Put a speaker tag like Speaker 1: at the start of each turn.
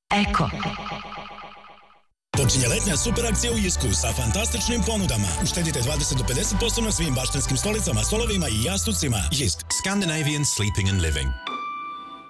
Speaker 1: Eko.
Speaker 2: Počinje letnja super akcija u Jisku sa fantastičnim ponudama. Uštedite 20 do 50% na svim baštanskim stolicama, stolovima i jastucima. Jisk.
Speaker 3: Scandinavian sleeping and living.